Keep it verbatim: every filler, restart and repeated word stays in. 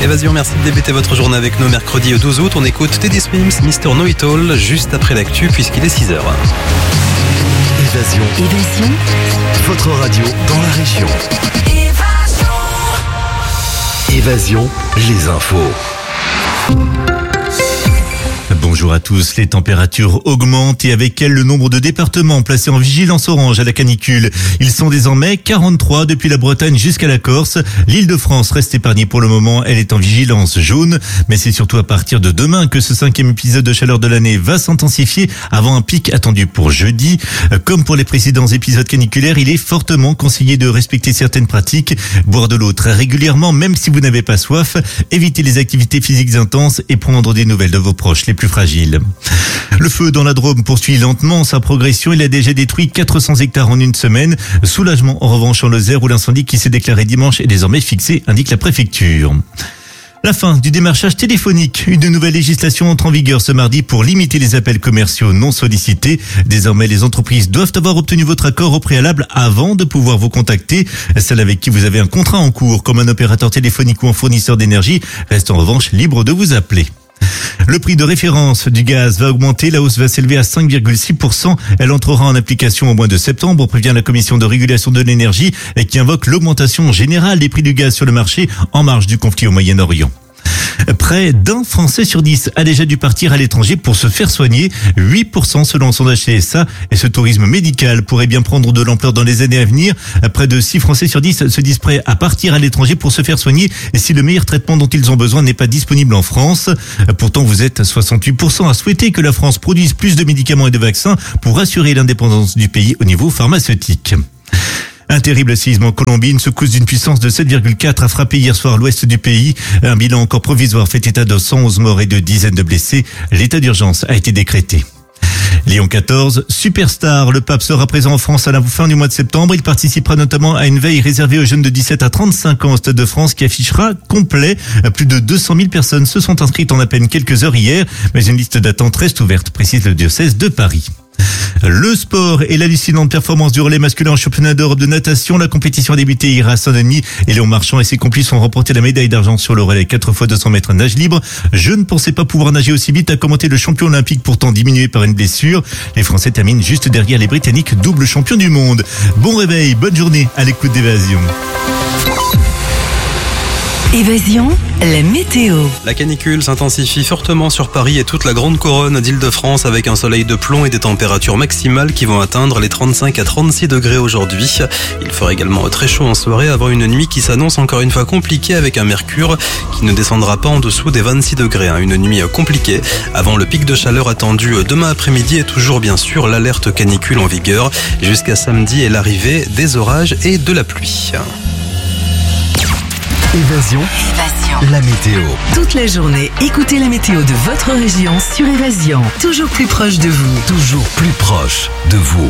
Évasion, merci de débuter votre journée avec nous. Mercredi douze août, on écoute Teddy Swims, Mister Know It All, juste après l'actu puisqu'il est six heures. Évasion. Évasion. Votre radio dans la région. Évasion. Évasion, les infos. Bonjour à tous, les températures augmentent et avec elles le nombre de départements placés en vigilance orange à la canicule. Ils sont désormais quarante-trois depuis la Bretagne jusqu'à la Corse. L'Île-de-France reste épargnée pour le moment, elle est en vigilance jaune. Mais c'est surtout à partir de demain que ce cinquième épisode de chaleur de l'année va s'intensifier avant un pic attendu pour jeudi. Comme pour les précédents épisodes caniculaires, il est fortement conseillé de respecter certaines pratiques. Boire de l'eau très régulièrement, même si vous n'avez pas soif. Éviter les activités physiques intenses et prendre des nouvelles de vos proches les plus fragiles. Le feu dans la Drôme poursuit lentement sa progression. Il a déjà détruit quatre cents hectares en une semaine. Soulagement en revanche en Lozère où l'incendie qui s'est déclaré dimanche est désormais fixé, indique la préfecture. La fin du démarchage téléphonique. Une nouvelle législation entre en vigueur ce mardi pour limiter les appels commerciaux non sollicités. Désormais, les entreprises doivent avoir obtenu votre accord au préalable avant de pouvoir vous contacter. Celles avec qui vous avez un contrat en cours, comme un opérateur téléphonique ou un fournisseur d'énergie, restent en revanche libres de vous appeler. Le prix de référence du gaz va augmenter. La hausse va s'élever à cinq virgule six pour cent. Elle entrera en application au mois de septembre, prévient la Commission de régulation de l'énergie et qui invoque l'augmentation générale des prix du gaz sur le marché en marge du conflit au Moyen-Orient. Près d'un Français sur dix a déjà dû partir à l'étranger pour se faire soigner, huit pour cent selon le sondage C S A, et ce tourisme médical pourrait bien prendre de l'ampleur dans les années à venir. Près de six Français sur dix se disent prêts à partir à l'étranger pour se faire soigner et si le meilleur traitement dont ils ont besoin n'est pas disponible en France. Pourtant, vous êtes soixante-huit pour cent à souhaiter que la France produise plus de médicaments et de vaccins pour assurer l'indépendance du pays au niveau pharmaceutique. Un terrible séisme en Colombie, une secousse d'une puissance de sept virgule quatre a frappé hier soir l'ouest du pays. Un bilan encore provisoire fait état de cent onze morts et de dizaines de blessés. L'état d'urgence a été décrété. Léon quatorze, superstar. Le pape sera présent en France à la fin du mois de septembre. Il participera notamment à une veille réservée aux jeunes de dix-sept à trente-cinq ans au Stade de France qui affichera complet. Plus de deux cent mille personnes se sont inscrites en à peine quelques heures hier, mais une liste d'attente reste ouverte, précise le diocèse de Paris. Le sport et l'hallucinante performance du relais masculin en championnat d'Europe de natation. La compétition a débuté hier à Saint-Denis et Léon Marchand et ses complices ont remporté la médaille d'argent sur le relais quatre fois deux cents mètres nage libre. Je ne pensais pas pouvoir nager aussi vite, a commenté le champion olympique pourtant diminué par une blessure. Les Français terminent juste derrière les Britanniques, double champion du monde. Bon réveil, bonne journée à l'écoute d'Évasion. Évasion, la météo. La canicule s'intensifie fortement sur Paris et toute la grande couronne d'Île-de-France avec un soleil de plomb et des températures maximales qui vont atteindre les trente-cinq à trente-six degrés aujourd'hui. Il fera également très chaud en soirée avant une nuit qui s'annonce encore une fois compliquée avec un mercure qui ne descendra pas en dessous des vingt-six degrés. Une nuit compliquée avant le pic de chaleur attendu demain après-midi et toujours bien sûr l'alerte canicule en vigueur jusqu'à samedi et l'arrivée des orages et de la pluie. Évasion. Évasion. La météo. Toute la journée, écoutez la météo de votre région sur Évasion. Toujours plus proche de vous. Toujours plus proche de vous.